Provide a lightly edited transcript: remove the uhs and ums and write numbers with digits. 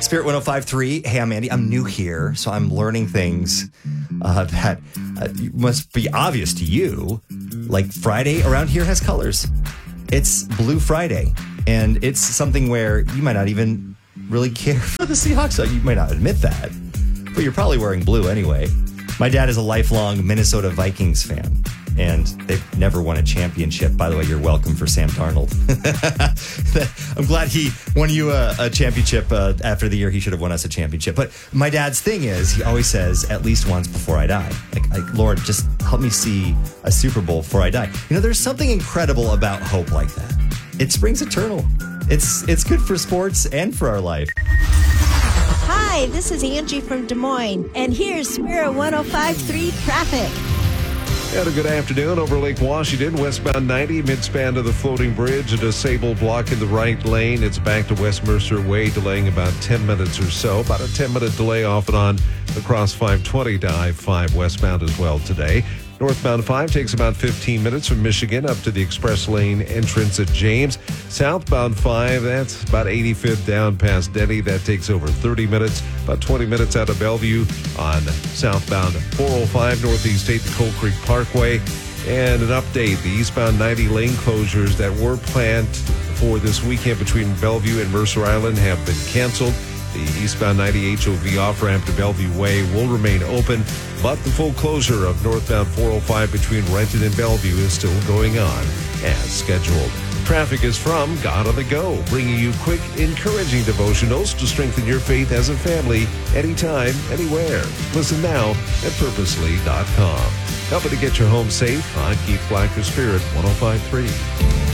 Spirit 105.3. Hey, I'm Andy. I'm new here, so I'm learning things that must be obvious to you. Like Friday around here has colors. It's Blue Friday, and it's something where you might not even really care for the Seahawks. You might not admit that, but you're probably wearing blue anyway. My dad is a lifelong Minnesota Vikings fan, and they've never won a championship. By the way, you're welcome for Sam Darnold. I'm glad he won you a championship after the year he should have won us a championship. But my dad's thing is, he always says, at least once before I die. Like, Lord, just help me see a Super Bowl before I die. You know, there's something incredible about hope like that. It springs eternal. It's good for sports and for our life. Hi, this is Angie from Des Moines, and here's Spirit 105.3 traffic. And a good afternoon over Lake Washington, westbound 90, midspan to the floating bridge, a disabled block in the right lane. It's back to West Mercer Way, delaying about 10 minutes or so. About a 10-minute delay off and on across 520 to I-5 westbound as well today. Northbound 5 takes about 15 minutes from Michigan up to the express lane entrance at James. Southbound 5, that's about 85th down past Denny. That takes over 30 minutes, about 20 minutes out of Bellevue on southbound 405 northeast 8 to Coal Creek Parkway. And an update, the eastbound 90 lane closures that were planned for this weekend between Bellevue and Mercer Island have been canceled. The eastbound 90 HOV off-ramp to Bellevue Way will remain open, but the full closure of northbound 405 between Renton and Bellevue is still going on as scheduled. Traffic is from God on the Go, bringing you quick, encouraging devotionals to strengthen your faith as a family, anytime, anywhere. Listen now at purposely.com. Helping to get your home safe, I'm Keith Blacker, Spirit 105.3.